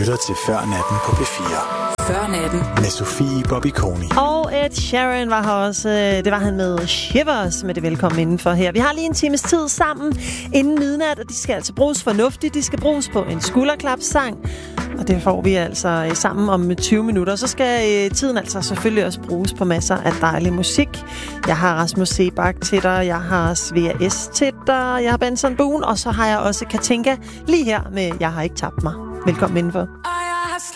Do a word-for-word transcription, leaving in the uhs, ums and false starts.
lytter til Før Natten på P fire. Før Natten. Med Sofie Bobbikoni. Og Ed Sheeran var her også. Det var han med Shivers med det velkommen indenfor her. Vi har lige en times tid sammen inden midnat, og de skal altså bruges fornuftigt. De skal bruges på en skulderklapsang. Og det får vi altså sammen om tyve minutter. Så skal tiden altså selvfølgelig også bruges på masser af dejlig musik. Jeg har Rasmus Sebak til dig, jeg har Svea S til dig, jeg har Benson Boone, og så har jeg også Katinka lige her med Jeg har ikke tabt mig. Velkommen indenfor.